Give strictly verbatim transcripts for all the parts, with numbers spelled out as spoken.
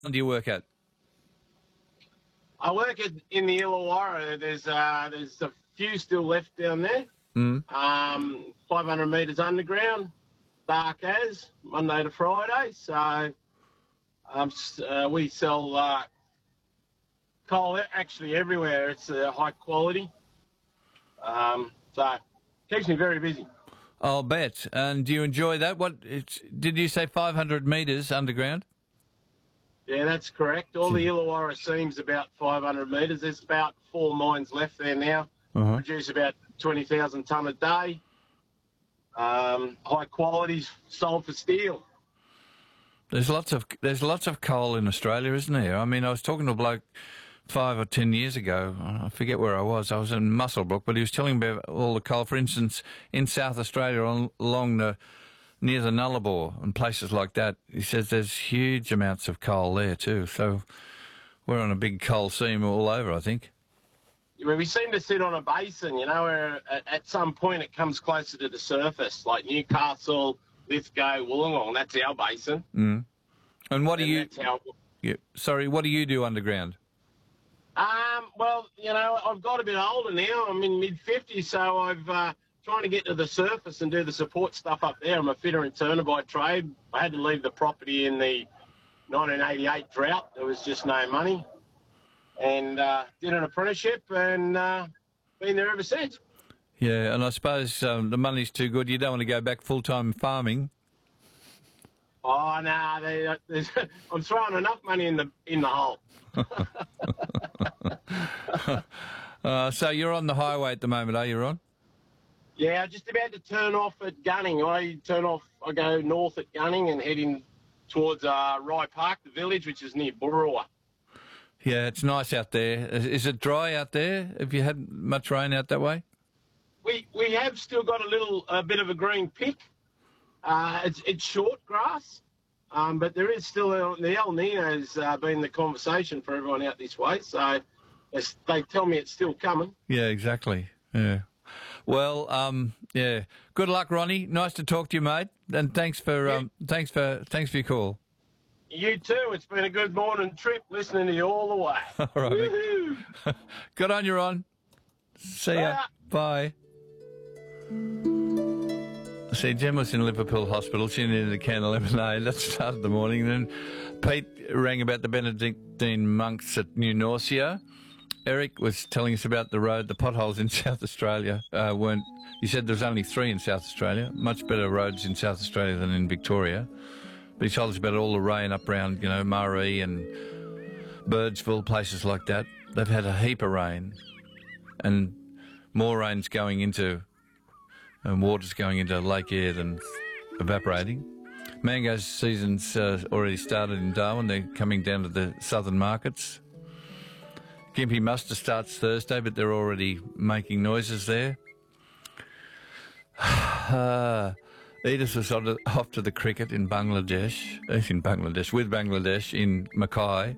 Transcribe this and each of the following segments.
do you work at? I work at, in the Illawarra. There's uh, there's a few still left down there. Mm. Um, five hundred metres underground, dark as, Monday to Friday. So um, uh, we sell uh, coal actually everywhere. It's uh, high quality. Um, so keeps me very busy. I'll bet. And do you enjoy that? What it's, did you say? five hundred metres underground? Yeah, that's correct. All the Illawarra seam's about five hundred metres. There's about four mines left there now. Uh-huh. Produce about twenty thousand tonne a day. Um, high quality, sold for steel. There's lots of there's lots of coal in Australia, isn't there? I mean, I was talking to a bloke five or ten years ago. I forget where I was. I was in Muswellbrook, but he was telling me about all the coal. For instance, in South Australia, on, along the near the Nullarbor and places like that, he says there's huge amounts of coal there too. So we're on a big coal seam all over, I think. Well, we seem to sit on a basin, you know, where at, at some point it comes closer to the surface, like Newcastle, Lithgow, Wollongong. That's our basin. Mm. And what do And you? that's how, Yeah, sorry, what do you do underground? um, well, you know, I've got a bit older now. I'm in mid fifties, so I've uh, trying to get to the surface and do the support stuff up there. I'm a fitter and turner by trade. I had to leave the property in the nineteen eighty-eight drought. There was just no money. And uh, did an apprenticeship and uh, been there ever since. Yeah, and I suppose um, the money's too good. You don't want to go back full-time farming. Oh, no, nah, I'm throwing enough money in the in the hole. uh, so you're on the highway at the moment, are you, Ron? Yeah, just about to turn off at Gunning. I turn off, I go north at Gunning and heading towards uh, Rye Park, the village, which is near Burrawa. Yeah, it's nice out there. Is, is it dry out there? Have you had much rain out that way? We we have still got a little a bit of a green pick. Uh, it's it's short grass, um, but there is still a, the El Nino's uh, been the conversation for everyone out this way. So they tell me it's still coming. Yeah, exactly. Yeah. Well, um, yeah. Good luck, Ronnie. Nice to talk to you, mate. And thanks for Yeah. um, thanks for thanks for your call. You too. It's been a good morning trip listening to you all the way. All right. Woohoo! Good on you, Ron. See ya. Bye. See, Jem was in Liverpool Hospital. She needed a can of lemonade. That started the morning. Then Pete rang about the Benedictine monks at New Norcia. Eric was telling us about the road, the potholes in South Australia uh, weren't... He said there was only three in South Australia. Much better roads in South Australia than in Victoria. But he told us about all the rain up around, you know, Murray and Birdsville, places like that. They've had a heap of rain. And more rain's going into... and water's going into Lake Eyre than evaporating. Mango season's uh, already started in Darwin. They're coming down to the southern markets. Gympie muster starts Thursday, but they're already making noises there. uh, Edith was on to, off to the cricket in Bangladesh, uh, in Bangladesh, with Bangladesh in Mackay.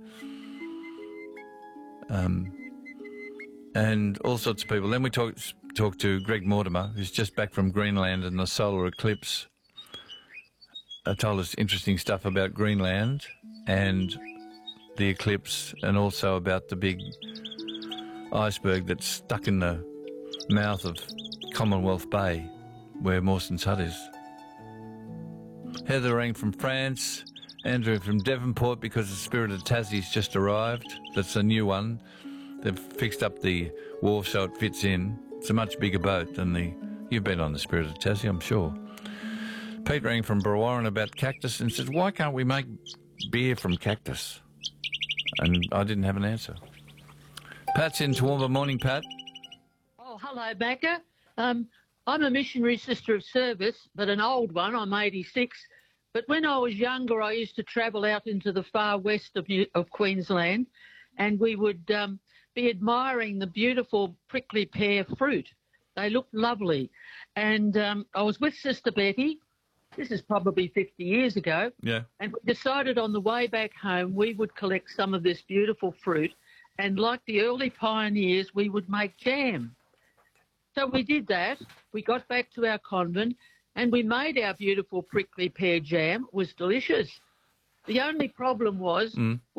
Um, and all sorts of people. Then we talked talk to Greg Mortimer, who's just back from Greenland and the solar eclipse. Uh, told us interesting stuff about Greenland and the eclipse, and also about the big iceberg that's stuck in the mouth of Commonwealth Bay, where Mawson's Hut is. Heather rang from France, Andrew from Devonport, because the Spirit of Tassie's just arrived. That's a new one. They've fixed up the wharf so it fits in. It's a much bigger boat than the... You've been on the Spirit of Tassie, I'm sure. Pete rang from Brewarren about cactus and said, why can't we make beer from cactus? And I didn't have an answer. Pat's in Toowoomba. Morning, Pat. Oh, hello, Macca. Um, I'm a missionary sister of service, but an old one. I'm eighty-six. But when I was younger, I used to travel out into the far west of, New, of Queensland, and we would um, be admiring the beautiful prickly pear fruit. They looked lovely. And um, I was with Sister Betty. This is probably fifty years ago. Yeah. And we decided on the way back home we would collect some of this beautiful fruit, and like the early pioneers, we would make jam. So we did that. We got back to our convent and we made our beautiful prickly pear jam. It was delicious. The only problem was... Mm.